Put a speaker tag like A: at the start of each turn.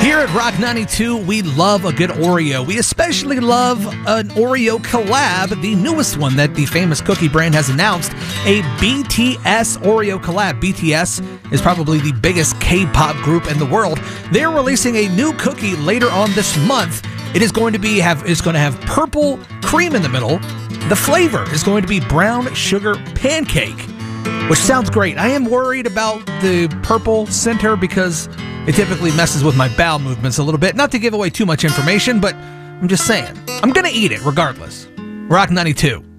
A: Here at Rock 92, we love a good Oreo. We especially love an Oreo collab, the newest one that the famous cookie brand has announced, a BTS Oreo collab. BTS is probably the biggest K-pop group in the world. They're releasing a new cookie later on this month. It is going to have purple cream in the middle. The flavor is going to be brown sugar pancake, which sounds great. I am worried about the purple center because it typically messes with my bowel movements a little bit. Not to give away too much information, but I'm just saying. I'm going to eat it regardless. Rock 92.